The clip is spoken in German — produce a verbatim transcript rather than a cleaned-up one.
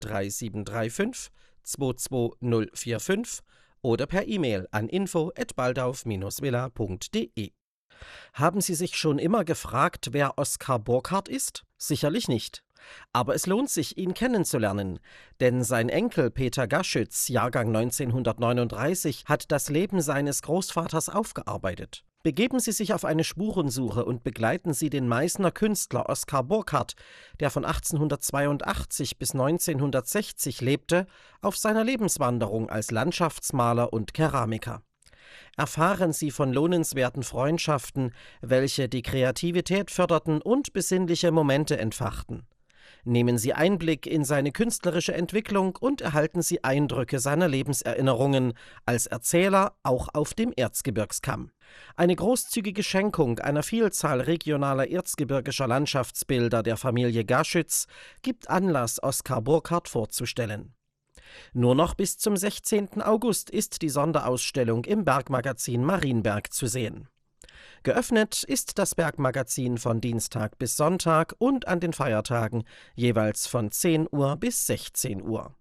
drei sieben drei fünf zwei zwei null vier fünf oder per E-Mail an info at baldauf Bindestrich villa punkt de. Haben Sie sich schon immer gefragt, wer Oskar Burkhardt ist? Sicherlich nicht. Aber es lohnt sich, ihn kennenzulernen, denn sein Enkel Peter Gaschütz, Jahrgang neunzehnhundertneununddreißig, hat das Leben seines Großvaters aufgearbeitet. Begeben Sie sich auf eine Spurensuche und begleiten Sie den Meißner Künstler Oskar Burkhardt, der von achtzehnhundertzweiundachtzig bis neunzehnhundertsechzig lebte, auf seiner Lebenswanderung als Landschaftsmaler und Keramiker. Erfahren Sie von lohnenswerten Freundschaften, welche die Kreativität förderten und besinnliche Momente entfachten. Nehmen Sie Einblick in seine künstlerische Entwicklung und erhalten Sie Eindrücke seiner Lebenserinnerungen als Erzähler auch auf dem Erzgebirgskamm. Eine großzügige Schenkung einer Vielzahl regionaler erzgebirgischer Landschaftsbilder der Familie Gaschütz gibt Anlass, Oskar Burkhardt vorzustellen. Nur noch bis zum sechzehnten August ist die Sonderausstellung im Bergmagazin Marienberg zu sehen. Geöffnet ist das Bergmagazin von Dienstag bis Sonntag und an den Feiertagen jeweils von zehn Uhr bis sechzehn Uhr.